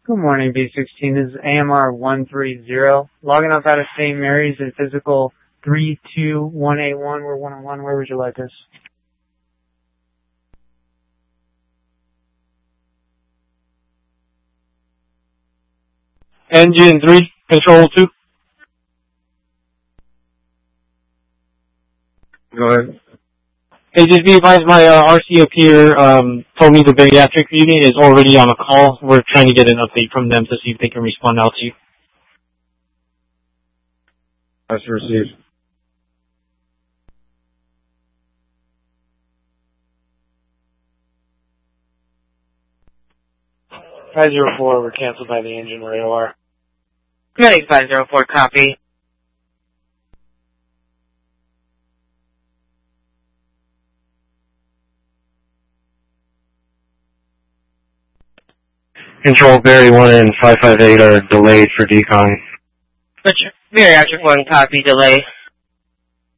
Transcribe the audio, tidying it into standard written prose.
Good morning, B16. This is AMR 130. Logging off out of St. Mary's in physical 32181. We're 101. Where would you like us? Engine 3, control 2. Go ahead. Hey, just be advised, my RC up here told me the bariatric unit is already on a call. We're trying to get an update from them to see if they can respond out to you. That's received. .504, we're canceled by the engine. We're AOR. Medic 504, copy. Control Barry 1 and 558 are delayed for decon. Bariatric 1, copy, delay.